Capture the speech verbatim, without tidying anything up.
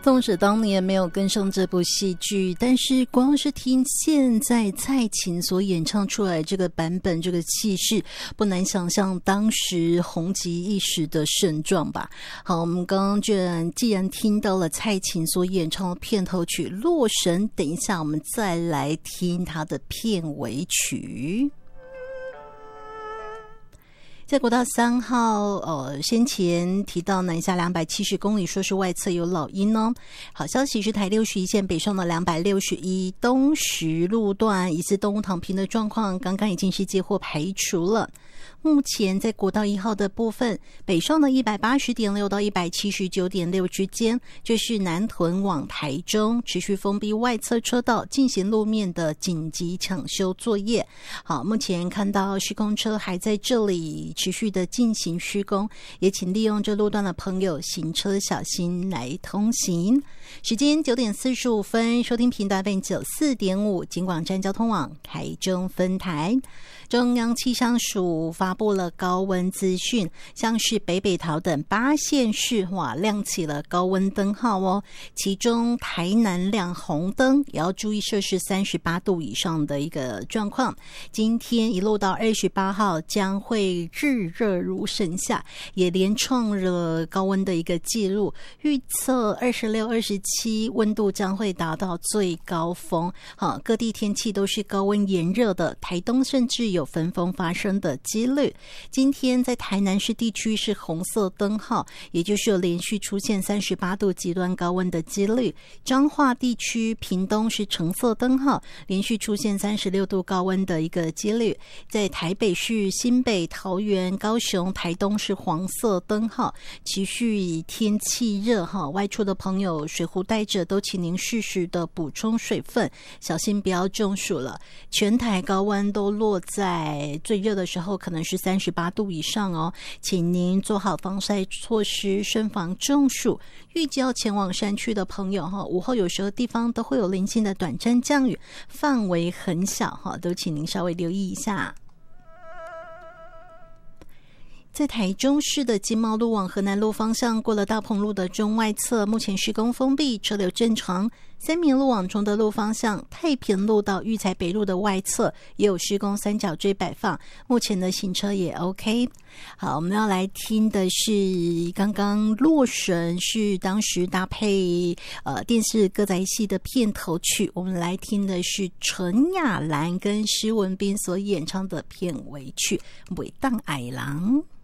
纵使当年没有跟上这部戏剧，但是光是听现在蔡琴所演唱出来这个版本，这个气势，不难想象当时红极一时的盛状吧。好，我们刚刚居然既然听到了蔡琴所演唱的片头曲《洛神》，等一下我们再来听它的片尾曲。在国道三号，呃，先前提到南下两百七十公里，说是外侧有老鹰哦。好消息是台六十一线北上的两百六十一东石路段疑似动物躺平的状况，刚刚已经是接获排除了。目前在国道一号的部分，北上的 一百八十点六 到 一百七十九点六 之间，这是南屯往台中持续封闭外侧车道进行路面的紧急抢修作业。好，目前看到施工车还在这里持续的进行施工，也请利用这路段的朋友行车小心来通行。时间九点四十五分，收听频道 F M 九十四点五 金广站交通网台中分台。中央气象署发布了高温资讯，像是北北桃等八县市哇亮起了高温灯号哦，其中台南亮红灯，也要注意摄氏三十八度以上的一个状况。今天一路到二十八号将会日热如盛夏，也连创了高温的一个记录，预测二十六、二十七温度将会达到最高峰。好，各地天气都是高温炎热的，台东甚至有焚风发生的几率。今天在台南市地区是红色灯号，也就是有连续出现三十八度极端高温的几率。彰化地区屏东是橙色灯号，连续出现三十六度高温的一个几率。在台北市、新北、桃园、高雄、台东是黄色灯号，持续天气热哈，外出的朋友水壶带着，都请您适时的补充水分，小心不要中暑了。全台高温都落在最热的时候可能是三十八度以上哦，请您做好防晒措施，慎防中暑。预计要前往山区的朋友哈，午后有时候地方都会有零星的短暂降雨，范围很小哈，都请您稍微留意一下。在台中市的金茂路往河南路方向，过了大鹏路的中外侧，目前施工封闭，车流正常。三民路往崇德路方向，太平路到育才北路的外侧也有施工三角锥摆放，目前的行车也 OK。 好，我们要来听的是刚刚洛神是当时搭配呃电视歌仔戏的片头曲，我们来听的是陈雅兰跟施文彬所演唱的片尾曲《袂当爱人》。